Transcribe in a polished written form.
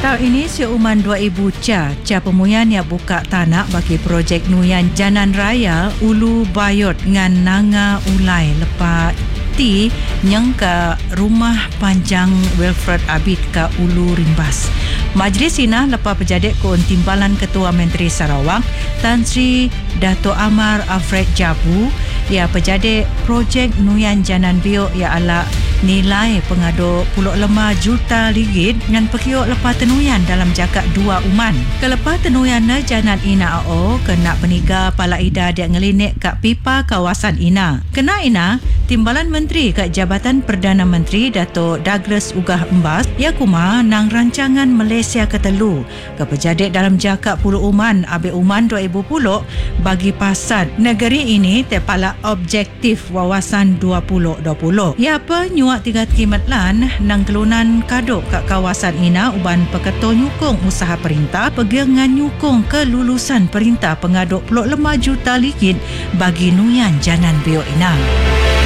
Tahun ini seuman 2000 ca pemuyan yang buka tanah bagi projek Nuyan Janan Raya Ulu Bayot ngan Nanga Ulai lepas ti nyang ke rumah panjang Wilfred Abid ke Ulu Rimbas. Majlis ini lepas pejadik kon Timbalan Ketua Menteri Sarawak Tan Sri Dato' Amar Alfred Jabu ya pejadik projek Nuyan Janan Bio ya ala nilai pengado RM5 juta dengan pekiok lepas tenuyan dalam jakak dua uman. Kelepas tenuyan na janan ina kena peniga pala ida dia ngelinik kat pipa kawasan ina. Kena ina Timbalan Menteri kat Jabatan Perdana Menteri Dato' Douglas Ugah Embas ya kuma nang rancangan Malaysia Ketelu ke pejadik dalam jakak puluh uman abe uman 2010 bagi pasad negeri ini tepala objektif wawasan 2020. Ya apa nyuak tiga kimat lan nang kelunan kadok kat kawasan ina uban peketo nyukung usaha perintah pegangan nyukung kelulusan perintah pengaduk RM5 juta bagi Nuyan Janan Bio ina.